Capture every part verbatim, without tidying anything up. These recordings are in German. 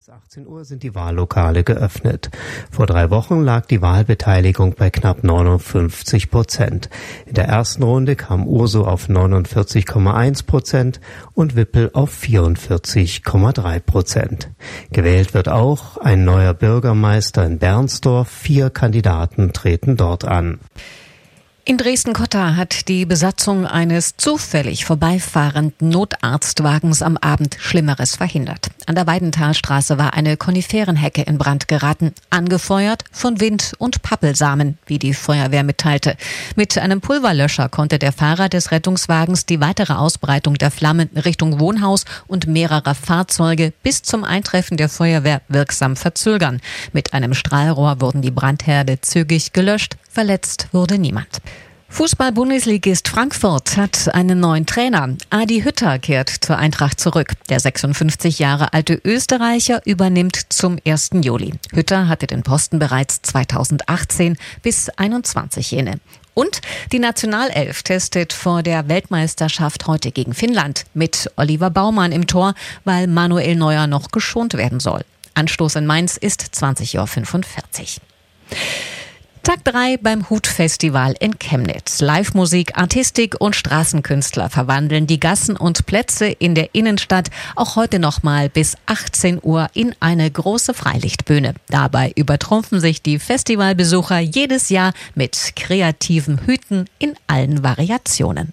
Bis achtzehn Uhr sind die Wahllokale geöffnet. Vor drei Wochen lag die Wahlbeteiligung bei knapp neunundfünfzig Prozent. In der ersten Runde kam Urso auf neunundvierzig Komma eins Prozent und Wippel auf vierundvierzig Komma drei Prozent. Gewählt wird auch ein neuer Bürgermeister in Bernsdorf. Vier Kandidaten treten dort an. In Dresden-Cotta hat die Besatzung eines zufällig vorbeifahrenden Notarztwagens am Abend Schlimmeres verhindert. An der Weidentalstraße war eine Koniferenhecke in Brand geraten, angefeuert von Wind und Pappelsamen, wie die Feuerwehr mitteilte. Mit einem Pulverlöscher konnte der Fahrer des Rettungswagens die weitere Ausbreitung der Flammen Richtung Wohnhaus und mehrerer Fahrzeuge bis zum Eintreffen der Feuerwehr wirksam verzögern. Mit einem Strahlrohr wurden die Brandherde zügig gelöscht. Verletzt wurde niemand. Fußball-Bundesligist Frankfurt hat einen neuen Trainer. Adi Hütter kehrt zur Eintracht zurück. Der sechsundfünfzig Jahre alte Österreicher übernimmt zum ersten Juli. Hütter hatte den Posten bereits zweitausendachtzehn bis einundzwanzig inne. Und die Nationalelf testet vor der Weltmeisterschaft heute gegen Finnland mit Oliver Baumann im Tor, weil Manuel Neuer noch geschont werden soll. Anstoß in Mainz ist zwanzig Uhr fünfundvierzig. Tag drei beim Hut-Festival in Chemnitz. Live-Musik, Artistik und Straßenkünstler verwandeln die Gassen und Plätze in der Innenstadt auch heute nochmal bis achtzehn Uhr in eine große Freilichtbühne. Dabei übertrumpfen sich die Festivalbesucher jedes Jahr mit kreativen Hüten in allen Variationen.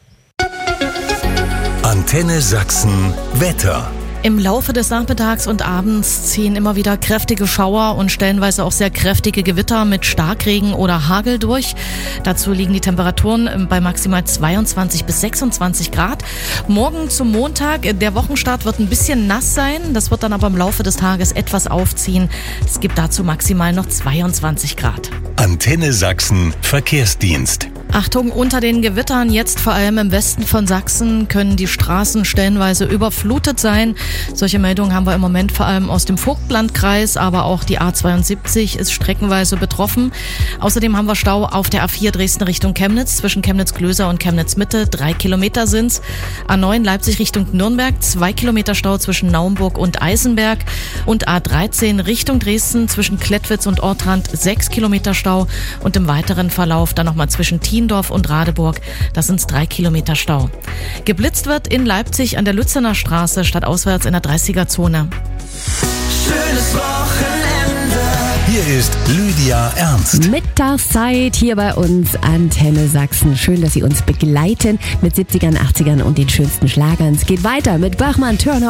Antenne Sachsen Wetter. Im Laufe des Nachmittags und Abends ziehen immer wieder kräftige Schauer und stellenweise auch sehr kräftige Gewitter mit Starkregen oder Hagel durch. Dazu liegen die Temperaturen bei maximal zweiundzwanzig bis sechsundzwanzig Grad. Morgen zum Montag, der Wochenstart wird ein bisschen nass sein. Das wird dann aber im Laufe des Tages etwas aufziehen. Es gibt dazu maximal noch zweiundzwanzig Grad. Antenne Sachsen Verkehrsdienst. Achtung, unter den Gewittern, jetzt vor allem im Westen von Sachsen, können die Straßen stellenweise überflutet sein. Solche Meldungen haben wir im Moment vor allem aus dem Vogtlandkreis, aber auch die A zweiundsiebzig ist streckenweise betroffen. Außerdem haben wir Stau auf der A vier Dresden Richtung Chemnitz, zwischen Chemnitz-Klöser und Chemnitz-Mitte. Drei Kilometer sind's. A neun Leipzig Richtung Nürnberg, zwei Kilometer Stau zwischen Naumburg und Eisenberg. Und A dreizehn Richtung Dresden, zwischen Klettwitz und Ortrand, sechs Kilometer Stau. Und im weiteren Verlauf dann nochmal zwischen Tiendorf und Radeburg, das sind drei Kilometer Stau. Geblitzt wird in Leipzig an der Lützener Straße, stadtauswärts in der dreißiger-Zone. Schönes Wochenende. Hier ist Lydia Ernst. Mittagszeit hier bei uns Antenne Sachsen. Schön, dass Sie uns begleiten mit siebzigern, achtzigern und den schönsten Schlagern. Es geht weiter mit Bachmann, Turner